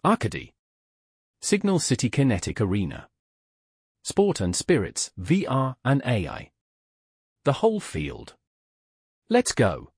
Arcady. Signal City Kinetic Arena. Sport and Spirits, VR and AI. The whole field. Let's go.